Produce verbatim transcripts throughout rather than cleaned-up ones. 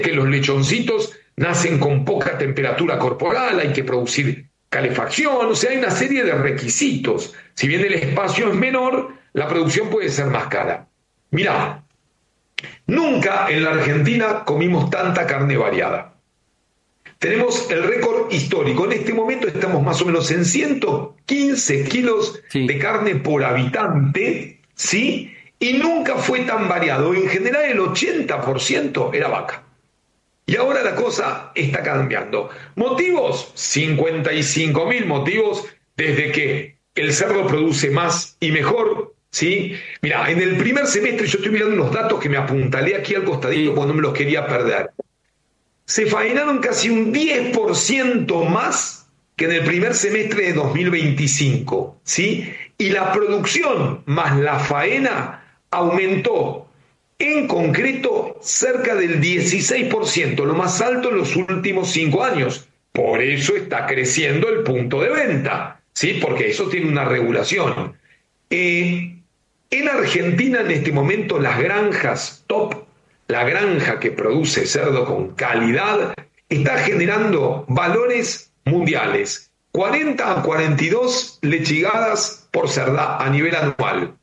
que los lechoncitos nacen con poca temperatura corporal, hay que producir calefacción, o sea, hay una serie de requisitos. Si bien el espacio es menor, la producción puede ser más cara. Mirá, nunca en la Argentina comimos tanta carne variada. Tenemos el récord histórico. En este momento estamos más o menos en ciento quince kilos sí. de carne por habitante, ¿sí? Y nunca fue tan variado. En general el ochenta por ciento era vaca. Y ahora la cosa está cambiando. ¿Motivos? cincuenta y cinco mil motivos desde que el cerdo produce más y mejor, ¿sí? Mira, en el primer semestre, yo estoy mirando unos datos que me apuntalé aquí al costadito sí. cuando no me los quería perder. Se faenaron casi un diez por ciento más que en el primer semestre de dos mil veinticinco, ¿sí? Y la producción más la faena aumentó en concreto cerca del dieciséis por ciento, lo más alto en los últimos cinco años. Por eso está creciendo el punto de venta, ¿sí? Porque eso tiene una regulación. Eh, en Argentina en este momento las granjas top, la granja que produce cerdo con calidad, está generando valores mundiales. cuarenta a cuarenta y dos lechigadas por cerda a nivel anual.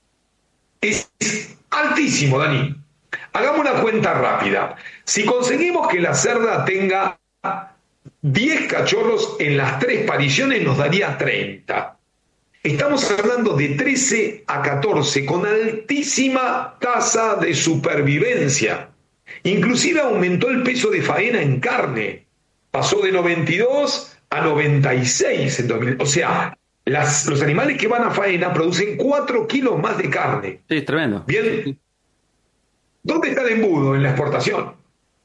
Es altísimo, Dani. Hagamos una cuenta rápida. Si conseguimos que la cerda tenga diez cachorros en las tres pariciones, nos daría treinta. Estamos hablando de trece a catorce, con altísima tasa de supervivencia. Inclusive aumentó el peso de faena en carne. Pasó de noventa y dos a noventa y seis en dos mil. O sea, las, los animales que van a faena producen cuatro kilos más de carne. Sí, es tremendo. Bien. ¿Dónde está el embudo en la exportación?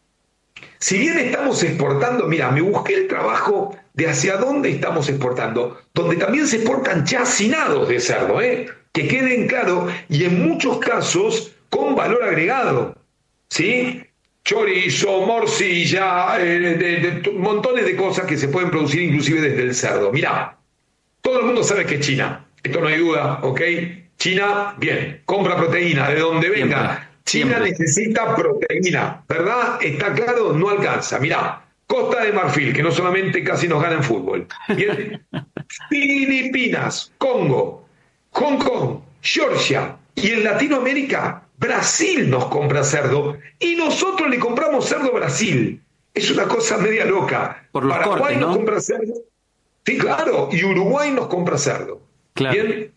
Si bien estamos exportando, mira, me busqué el trabajo de hacia dónde estamos exportando, donde también se exportan chacinados de cerdo, ¿eh? Que queden claros, y en muchos casos con valor agregado, ¿sí? Chorizo, morcilla, eh, de, de, montones de cosas que se pueden producir inclusive desde el cerdo. Mirá, todo el mundo sabe que es China, esto no hay duda, ¿ok? China, bien, compra proteína de donde venga. Siempre. China Siempre. necesita proteína, ¿verdad? Está claro, no alcanza. Mirá, Costa de Marfil, que no solamente casi nos gana en fútbol. Bien. Filipinas, Congo, Hong Kong, Georgia y en Latinoamérica, Brasil nos compra cerdo y nosotros le compramos cerdo a Brasil. Es una cosa media loca. Por los Paraguay cortes, ¿no? nos compra cerdo. Sí, claro, y Uruguay nos compra cerdo. Claro. Bien.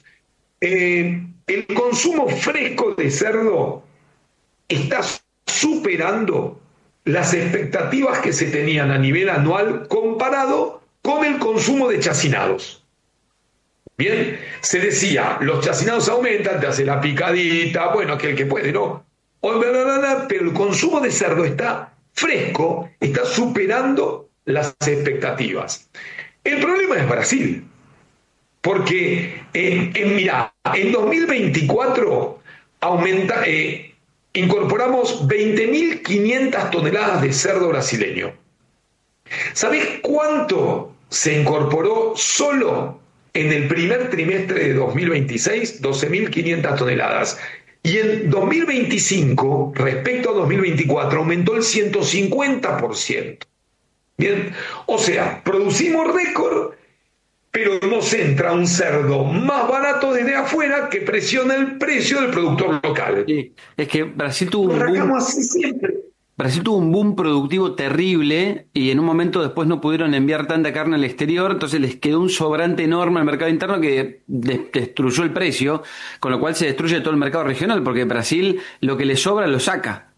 Eh, el consumo fresco de cerdo está superando las expectativas que se tenían a nivel anual comparado con el consumo de chacinados. Bien, se decía, los chacinados aumentan, te hace la picadita, bueno, aquel que puede, ¿no? Pero el consumo de cerdo está fresco, está superando las expectativas. El problema es Brasil, porque, eh, eh, mira, en dos mil veinticuatro aumenta... Eh, incorporamos veinte mil quinientas toneladas de cerdo brasileño. ¿Sabés cuánto se incorporó solo en el primer trimestre de dos mil veintiséis? doce mil quinientas toneladas. Y en dos mil veinticinco, respecto a dos mil veinticuatro, aumentó el ciento cincuenta por ciento. Bien, o sea, producimos récord, pero nos entra un cerdo más barato desde afuera que presiona el precio del productor local. Sí, es que Brasil tuvo un boom, así siempre. Brasil tuvo un boom productivo terrible y en un momento después no pudieron enviar tanta carne al exterior, entonces les quedó un sobrante enorme al mercado interno que de- destruyó el precio, con lo cual se destruye todo el mercado regional, porque Brasil lo que le sobra lo saca.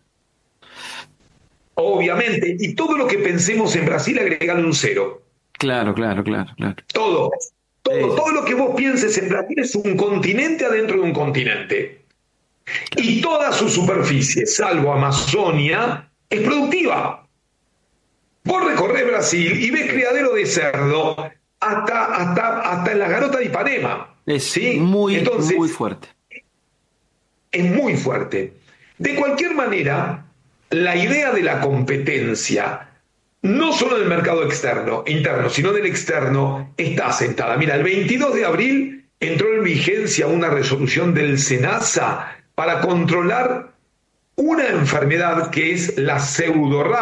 Obviamente, y todo lo que pensemos en Brasil, agregarle un cero. Claro, claro, claro, claro. Todo, todo, Sí. todo lo que vos pienses en Brasil es un continente adentro de un continente. Y toda su superficie, salvo Amazonia, es productiva. Vos recorrés Brasil y ves criadero de cerdo hasta, hasta, hasta en la garota de Ipanema. Es ¿sí? muy, Entonces, muy fuerte. es muy fuerte. De cualquier manera, la idea de la competencia, no solo del mercado externo, interno, sino del externo, está asentada. Mira, el veintidós de abril entró en vigencia una resolución del SENASA para controlar una enfermedad que es la pseudorragia